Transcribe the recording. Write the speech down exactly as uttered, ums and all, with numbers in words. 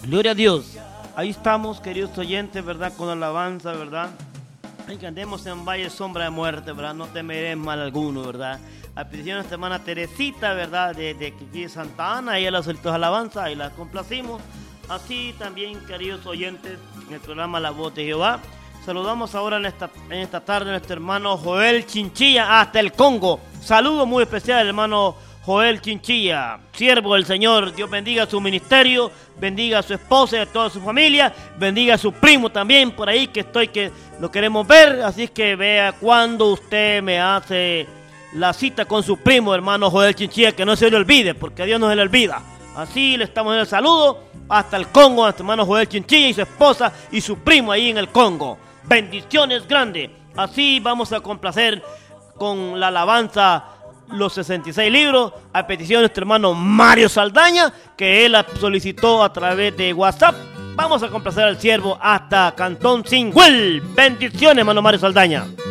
Gloria a Dios. Ahí estamos, queridos oyentes, ¿verdad? Con alabanza, ¿verdad? Y que andemos en valle sombra de muerte, ¿verdad? No temeré mal alguno, ¿verdad? A petición de nuestra hermana Teresita, ¿verdad? De, de aquí de Santa Ana, ella la solicitó alabanza y la complacimos. Así también, queridos oyentes, en el programa La Voz de Jehová. Saludamos ahora en esta, en esta tarde a nuestro hermano Joel Chinchilla hasta el Congo. Saludo muy especial al hermano Joel Chinchilla, siervo del Señor. Dios bendiga su ministerio, bendiga a su esposa y a toda su familia, bendiga a su primo también por ahí que estoy, que lo queremos ver. Así es que vea cuando usted me hace la cita con su primo, hermano Joel Chinchilla, que no se le olvide, porque a Dios no se le olvida. Así le estamos dando el saludo hasta el Congo a nuestro hermano Joel Chinchilla y su esposa y su primo ahí en el Congo. Bendiciones grandes. Así vamos a complacer con la alabanza los sesenta y seis libros a petición de nuestro hermano Mario Saldaña, que él la solicitó a través de WhatsApp. Vamos a complacer al siervo hasta Cantón Singüel. Bendiciones, hermano Mario Saldaña.